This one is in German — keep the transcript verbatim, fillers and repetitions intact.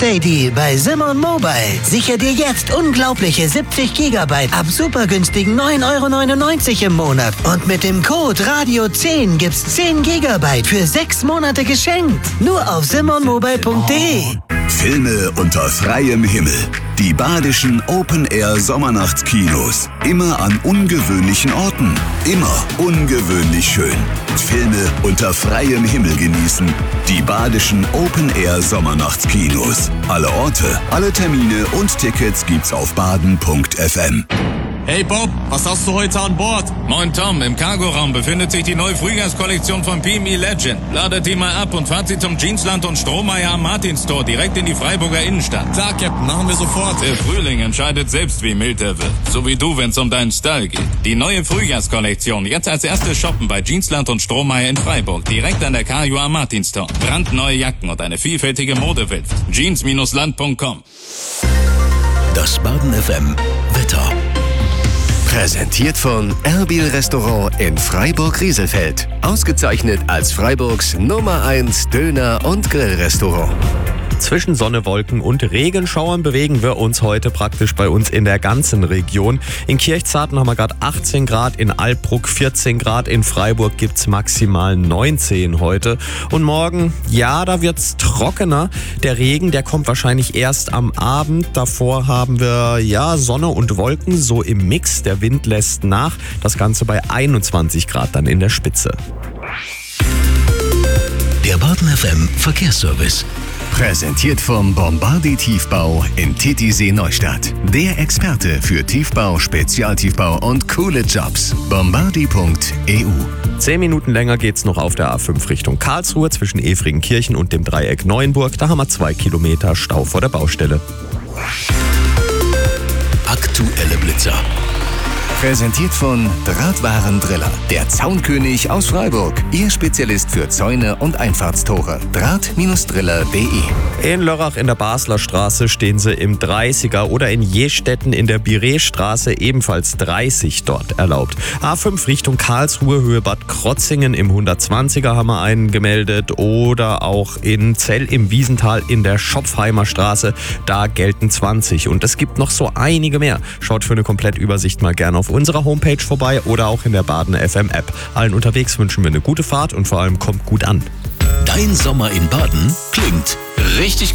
Birthday-Deal bei Simon Mobile. Sichere dir jetzt unglaubliche siebzig Gigabyte ab super günstigen neun Euro neunundneunzig im Monat. Und mit dem Code Radio zehn gibt's zehn Gigabyte für sechs Monate geschenkt. Nur auf simon mobile punkt de. Filme unter freiem Himmel. Die badischen Open-Air-Sommernachtskinos. Immer an ungewöhnlichen Orten. Immer ungewöhnlich schön. Filme unter freiem Himmel genießen. Die badischen Open-Air-Sommernachtskinos. Alle Orte, alle Termine und Tickets gibt's auf baden punkt f m. Hey Bob, was hast du heute an Bord? Moin Tom, im Cargoraum befindet sich die neue Frühjahrskollektion von P M E Legend. Ladet die mal ab und fahrt sie zum Jeansland und Strohmeier am Martinstor direkt in die Freiburger Innenstadt. Klar, Captain, machen wir sofort. Der Frühling entscheidet selbst, wie mild er wird. So wie du, wenn's um deinen Style geht. Die neue Frühjahrskollektion, jetzt als erstes shoppen bei Jeansland und Strohmeier in Freiburg, direkt an der K J am Martinstor. Brandneue Jacken und eine vielfältige Modewelt. jeans Land punkt com. Das Baden F M Wetter. Präsentiert von Erbil Restaurant in Freiburg-Rieselfeld. Ausgezeichnet als Freiburgs Nummer eins Döner- und Grillrestaurant. Zwischen Sonne, Wolken und Regenschauern bewegen wir uns heute praktisch bei uns in der ganzen Region. In Kirchzarten haben wir gerade achtzehn Grad, in Alpbruck vierzehn Grad, in Freiburg gibt's maximal neunzehn heute. Und morgen, ja, da wird's trockener. Der Regen, der kommt wahrscheinlich erst am Abend. Davor haben wir, ja, Sonne und Wolken so im Mix. Der Wind lässt nach. Das Ganze bei einundzwanzig Grad dann in der Spitze. Der Baden F M Verkehrsservice. Präsentiert vom Bombardi Tiefbau in Titisee Neustadt. Der Experte für Tiefbau, Spezialtiefbau und coole Jobs. bombardi punkt e u. Zehn Minuten länger geht's noch auf der A fünf Richtung Karlsruhe zwischen Efringenkirchen und dem Dreieck Neuenburg. Da haben wir zwei Kilometer Stau vor der Baustelle. Aktuelle Blitzer. Präsentiert von Drahtwarendriller, der Zaunkönig aus Freiburg. Ihr Spezialist für Zäune und Einfahrtstore. Draht Driller punkt de. In Lörrach in der Basler Straße stehen sie im dreißiger oder in Jestetten in der Bireestraße ebenfalls dreißig dort erlaubt. A fünf Richtung Karlsruhe, Höhe Bad Krotzingen im hundertzwanziger haben wir einen gemeldet oder auch in Zell im Wiesental in der Schopfheimer Straße, da gelten zwanzig und es gibt noch so einige mehr. Schaut für eine Komplettübersicht mal gerne auf unserer Homepage vorbei oder auch in der Baden F M App. Allen unterwegs wünschen wir eine gute Fahrt und vor allem kommt gut an. Dein Sommer in Baden klingt richtig